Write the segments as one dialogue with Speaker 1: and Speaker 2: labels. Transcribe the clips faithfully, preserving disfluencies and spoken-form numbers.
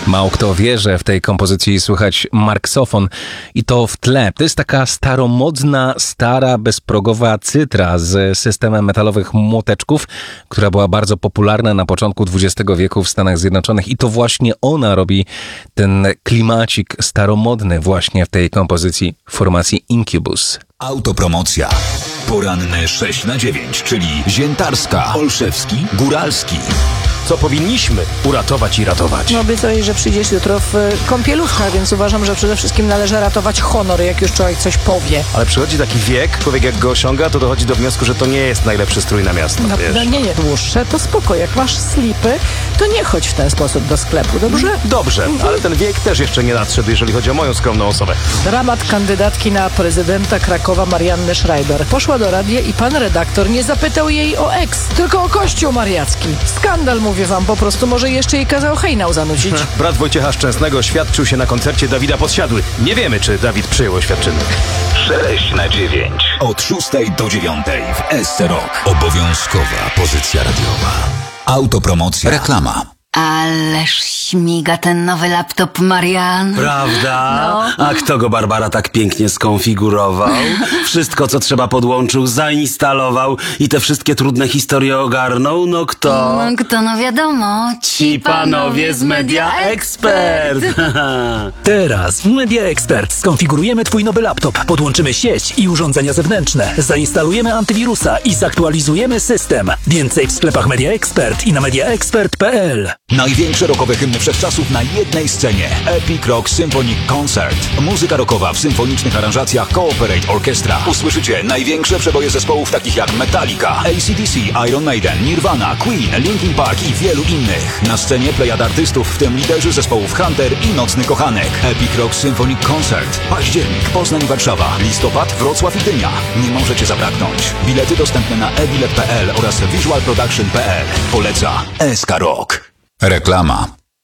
Speaker 1: Mało kto wie, że w tej kompozycji słychać marksofon i to w tle. To jest taka staromodna, stara, bezprogowa cytra z systemem metalowych młoteczków, która była bardzo popularna na początku dwudziestego wieku w Stanach Zjednoczonych i to właśnie ona robi ten klimacik staromodny właśnie w tej kompozycji formacji Incubus.
Speaker 2: Autopromocja. Poranne sześć na dziewięć, czyli Ziętarska, Olszewski, Góralski.
Speaker 3: Co powinniśmy uratować i ratować.
Speaker 4: No obiecałeś, że przyjdziesz jutro w kąpielówkach, więc uważam, że przede wszystkim należy ratować honor, jak już człowiek coś powie.
Speaker 3: Ale przychodzi taki wiek, człowiek jak go osiąga, to dochodzi do wniosku, że to nie jest najlepszy strój na miasto,
Speaker 4: No,
Speaker 3: wiesz.
Speaker 4: no nie, nie, dłuższe, to spoko. Jak masz slipy, to nie chodź w ten sposób do sklepu, dobrze?
Speaker 3: Dobrze, ale ten wiek też jeszcze nie nadszedł, jeżeli chodzi o moją skromną osobę.
Speaker 4: Dramat kandydatki na prezydenta Krakowa Marianny Schreiber. Poszła do radia i pan redaktor nie zapytał jej o eks, tylko o kościół mariacki. Skandal, mówię wam, po prostu może jeszcze jej kazał hejnał zanucić.
Speaker 3: Brat Wojciecha Szczęsnego świadczył się na koncercie Dawida Podsiadły. Nie wiemy, czy Dawid przyjął oświadczyny.
Speaker 2: sześć na dziewięć. Od szóstej do dziewiątej w S C Rock. Obowiązkowa pozycja radiowa. Autopromocja. Reklama.
Speaker 5: Ależ śmiga ten nowy laptop, Marian.
Speaker 6: Prawda?
Speaker 5: No.
Speaker 6: A kto go, Barbara, tak pięknie skonfigurował? Wszystko, co trzeba, podłączył, zainstalował i te wszystkie trudne historie ogarnął? No kto?
Speaker 5: No, kto, no wiadomo.
Speaker 6: Ci panowie z Media Expert.
Speaker 7: Teraz w Media Expert skonfigurujemy twój nowy laptop, podłączymy sieć i urządzenia zewnętrzne, zainstalujemy antywirusa i zaktualizujemy system. Więcej w sklepach Media Expert i na media expert kropka p l.
Speaker 2: Największe rockowe hymny wszechczasów na jednej scenie. Epic Rock Symphonic Concert. Muzyka rockowa w symfonicznych aranżacjach Cooperate Orchestra. Usłyszycie największe przeboje zespołów takich jak Metallica, A C D C, Iron Maiden, Nirvana, Queen, Linkin Park i wielu innych. Na scenie plejad artystów, w tym liderzy zespołów Hunter i Nocny Kochanek. Epic Rock Symphonic Concert. Październik, Poznań, Warszawa. Listopad, Wrocław i Gdynia. Nie możecie zabraknąć. Bilety dostępne na e bilet kropka p l oraz visual production kropka p l. Poleca S K Rock. Reklama.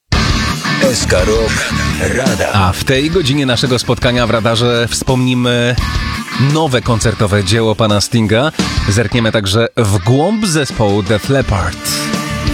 Speaker 2: S K Rock Radar.
Speaker 1: A w tej godzinie naszego spotkania w radarze wspomnimy nowe koncertowe dzieło pana Stinga. Zerkniemy także w głąb zespołu Def Leppard.